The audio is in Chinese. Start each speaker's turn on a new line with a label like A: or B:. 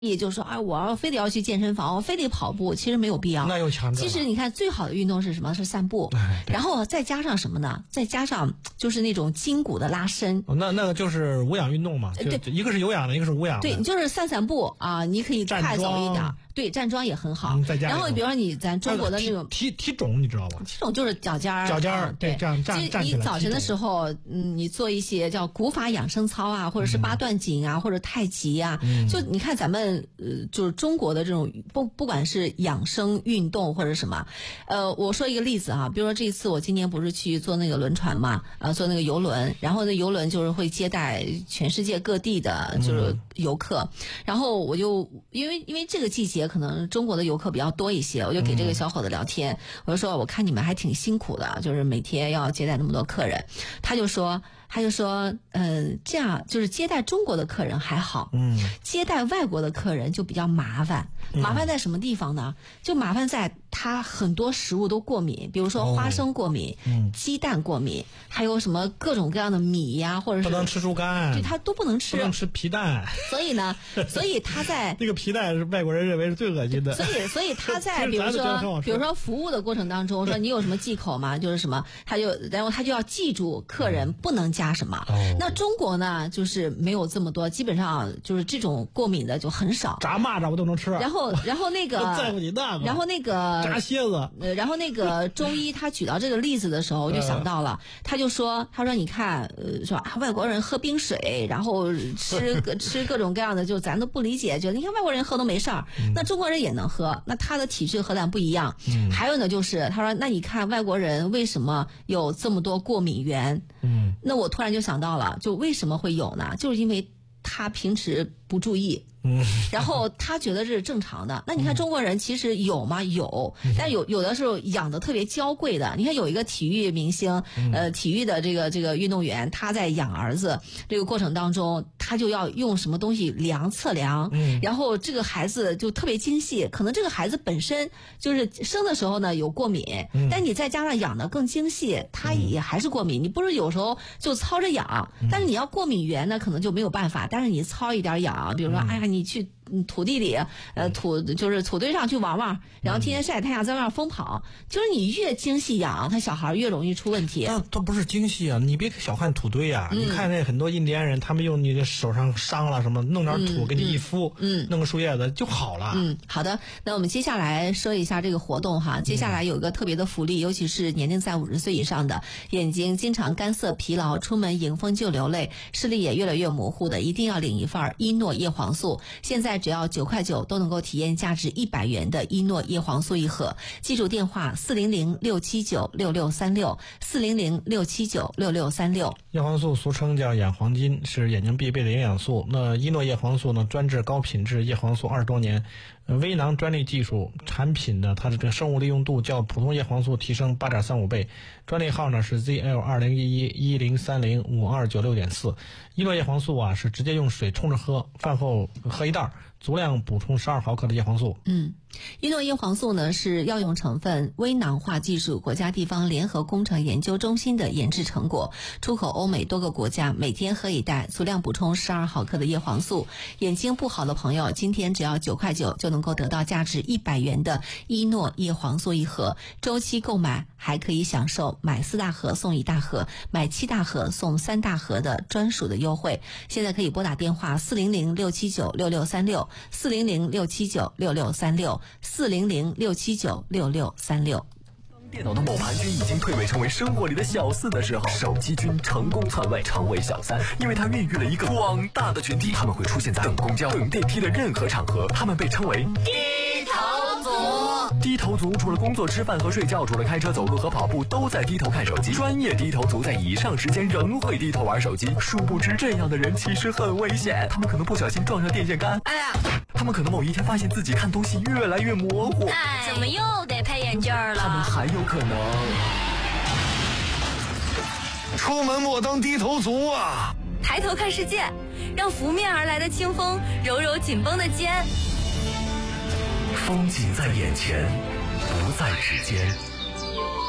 A: 也就是说，我非得要去健身房，我非得跑步，其实没有必要。
B: 那又强调，
A: 其实你看，最好的运动是什么？是散步。然后再加上什么呢？再加上就是那种筋骨的拉伸。
B: 那个就是无氧运动嘛，
A: 对，
B: 一个是有氧的，一个是无氧的。
A: 对，你就是散步啊，你可以快走一点。对，站桩也很好。然后比如说咱中国的那种
B: 体肿，你知道吧？
A: 体肿就是脚尖
B: 儿，对，这样站起来。
A: 你早晨的时候，你做一些叫古法养生操啊，或者是八段锦啊，或者太极啊，就你看咱们就是中国的这种不管是养生运动或者什么，我说一个例子啊，比如说这一次我今年不是去坐那个轮船嘛，坐那个游轮，然后那游轮就是会接待全世界各地的就是游客，然后我就因为这个季节可能中国的游客比较多一些，我就给这个小伙子聊天，我就说我看你们还挺辛苦的，就是每天要接待那么多客人。他就说这样就是接待中国的客人还好，接待外国的客人就比较麻烦。麻烦在什么地方呢？就麻烦在他很多食物都过敏，比如说花生过敏，鸡蛋过敏，还有什么各种各样的米呀，或者是
B: 不能吃猪肝，
A: 对，他都不能吃，
B: 不能吃皮蛋。所
A: 以他在
B: 那个皮蛋是外国人认为是最恶心的。
A: 所以他在比如说服务的过程当中说你有什么忌口吗？就是什么，然后他就要记住客人不能加什么。那中国呢，就是没有这么多，基本上就是这种过敏的就很少。
B: 炸蚂蚱我都能吃。
A: 然后那个
B: 在乎你那个，
A: 然后那个
B: 炸蝎子，
A: 然后那个中医他举到这个例子的时候，我就想到了，他说你看，说外国人喝冰水，然后吃各种各样的，就咱都不理解，觉得你看外国人喝都没事儿，那中国人也能喝，那他的体质和咱不一样。还有呢，就是他说，那你看外国人为什么有这么多过敏源？那我突然就想到了，就为什么会有呢？就是因为他平时不注意。然后他觉得这是正常的。那你看中国人其实有吗？有，但有的时候养的特别娇贵的。你看有一个体育明星，体育的这个运动员，他在养儿子这个过程当中，他就要用什么东西测量，然后这个孩子就特别精细。可能这个孩子本身就是生的时候呢有过敏，但你再加上养的更精细，他也还是过敏。你不是有时候就操着养，但是你要过敏源呢，可能就没有办法。但是你操一点养，比如说，哎呀，你去土地里，就是土堆上去玩玩，然后天天晒太阳，在外面疯跑。就是你越精细养，他小孩越容易出问题。
B: 那都不是精细啊！你别小看土堆啊！你看那很多印第安人，他们用你的手上伤了什么，弄点土给你一敷，弄个树叶子就好了。
A: 好的。那我们接下来说一下这个活动哈。接下来有一个特别的福利，尤其是年龄在50岁以上的，眼睛经常干涩疲劳，出门迎风就流泪，视力也越来越模糊的，一定要领一份伊诺叶黄素。现在只要9块9都能够体验价值100元的伊诺叶黄素一盒。记住电话400-679-6636，400-679-6636。
B: 叶黄素俗称叫眼黄金，是眼睛必备的营养素。那伊诺叶黄素呢，专治高品质叶黄素20多年，微囊专利技术产品呢，它的这个生物利用度较普通叶黄素提升8.35倍。专利号呢是 ZL201110305296.4。伊诺叶黄素啊是直接用水冲着喝，饭后喝一袋，足量补充12毫克的叶黄素。
A: 伊诺叶黄素呢是药用成分微囊化技术国家地方联合工程研究中心的研制成果，出口欧美多个国家，每天喝一袋，足量补充12毫克的叶黄素。眼睛不好的朋友，今天只要9块9就能够得到价值100元的伊诺叶黄素一盒，周期购买还可以享受买4大盒送1大盒，买7大盒送3大盒的专属的优惠。现在可以拨打电话400-679-6636，400-679-6636，400-679-6636。
C: 电脑的某盘军已经蜕围成为生活里的小四的时候，手机军成功篡位，成为小三，因为他孕育了一个广大的群体。他们会出现在等公交、等电梯的任何场合，他们被称为低头族。低头族除了工作、吃饭和睡觉，除了开车、走路和跑步，都在低头看手机。专业低头族在以上时间仍会低头玩手机，殊不知这样的人其实很危险，他们可能不小心撞上电线杆，哎呀，他们可能某一天发现自己看东西越来越模糊，
D: 哎，怎么又得配眼镜了？
C: 他们还有可能
E: 出门莫当低头族啊！
D: 抬头看世界，让拂面而来的清风揉揉紧绷的肩。
C: 风景在眼前，不在指尖。